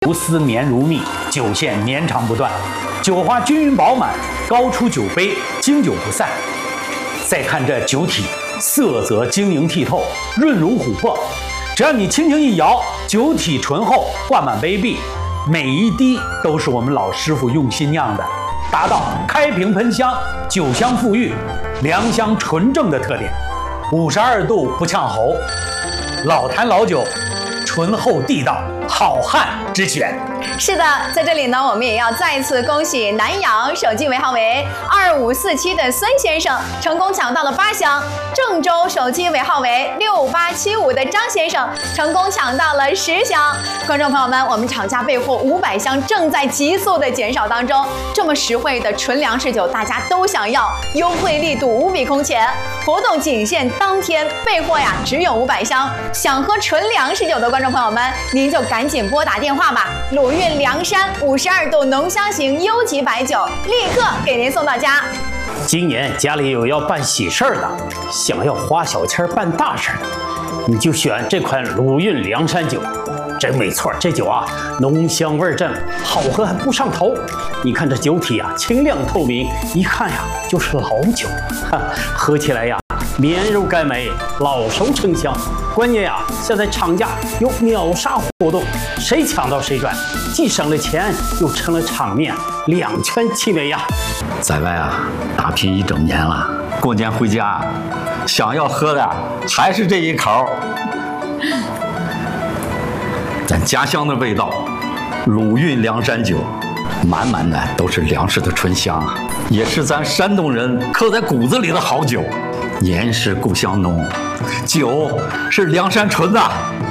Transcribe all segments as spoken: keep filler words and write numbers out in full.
竹丝绵如蜜，酒线绵长不断，酒花均匀饱满，高出酒杯，经久不散。再看这酒体，色泽晶莹剔透，润如琥珀。只要你轻轻一摇，酒体醇厚，挂满杯壁，每一滴都是我们老师傅用心酿的，达到开瓶喷香、酒香馥郁、良香纯正的特点。五十二度不呛喉，老坛老酒，醇厚地道，好汉之选。 是的，在这里呢，我们也要再次恭喜南阳手机尾号为二五四七的孙先生成功抢到了八箱，郑州手机尾号为六八七五的张先生成功抢到了十箱。观众朋友们，我们厂家备货五百箱正在急速的减少当中，这么实惠的纯粮食酒大家都想要，优惠力度无比空前，活动仅限当天，备货呀只有五百箱。想喝纯粮食酒的观众朋友们，您就赶紧拨打电话吧，鲁豫梁山五十二度浓香型优级白酒，立刻给您送到家。 今年家里有要办喜事儿的，想要花小钱办大事儿，你就选这款鲁豫梁山酒。真没错，这酒啊，浓香味正，好喝还不上头。你看这酒体啊，清亮透明，一看呀就是老酒，哈，喝起来呀绵柔甘美，老熟成香。关键呀，现在厂家有秒杀活动，谁抢到谁赚，既省了钱，又成了场面，两全其美呀。 在外啊打拼一整年了，过年回家，想要喝的还是这一口。咱家乡的味道，鲁豫梁山酒，满满的都是粮食的醇香啊，也是咱山东人刻在骨子里的好酒。年是故乡浓，酒是梁山醇呐。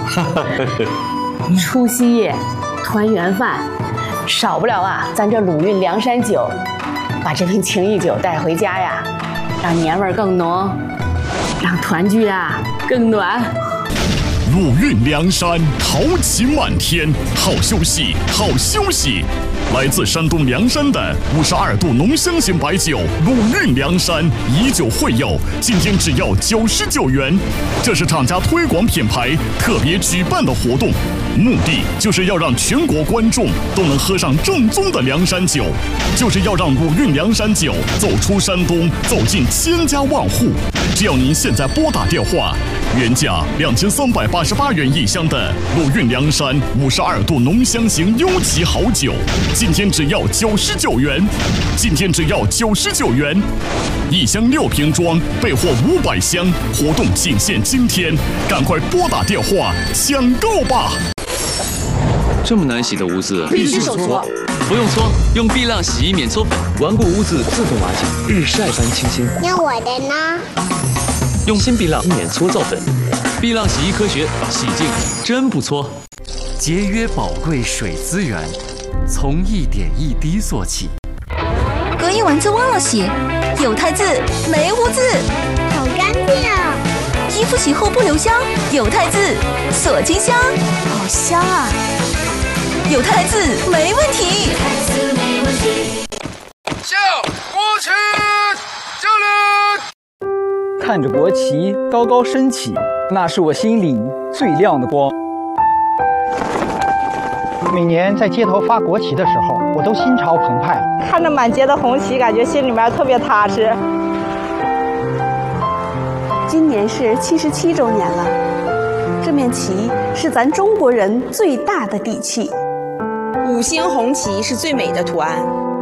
除夕夜，团圆饭，少不了啊咱这鲁豫梁山酒。把这瓶情谊酒带回家呀，让年味更浓，让团聚啊更暖。 鲁豫梁山豪气满天，好休息，好休息！来自山东凉山的五十二度浓香型白酒鲁豫梁山以酒会友，今天只要九十九元。这是厂家推广品牌特别举办的活动，目的就是要让全国观众都能喝上正宗的凉山酒，就是要让鲁豫梁山酒走出山东，走进千家万户。只要您现在拨打电话，原价两千三百八十八元一箱的鲁豫梁山五十二度浓香型优级好酒，今天只要九十九元，今天只要九十九元，一箱六瓶装，备货五百箱，活动仅限今天，赶快拨打电话抢购吧！ 这么难洗的污渍， 必须手搓。 不用搓，用碧浪洗衣免搓粉，顽固污渍自动瓦解，日晒般清新。 那我的呢？ 用新碧浪免搓皂粉，碧浪洗衣科学，洗净真不搓。 节约宝贵水资源，从一点一滴做起。 隔一晚自忘了洗，有汰渍没污渍， 好干净啊！ 衣服洗后不留香，有汰渍锁清香，好香啊！有汰渍没问题。 向国旗敬礼！ 看着国旗高高升起，那是我心里最亮的光。 每年在街头发国旗的时候，我都心潮澎湃， 看着满街的红旗，感觉心里面特别踏实。 今年是七十七周年了，这面旗是咱中国人最大的底气。 五星红旗是最美的图案。